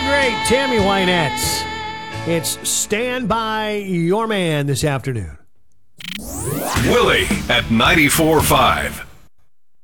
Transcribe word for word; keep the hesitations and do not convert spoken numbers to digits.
great Tammy Wynette. It's Stand By Your Man this afternoon. Willie at ninety-four point five.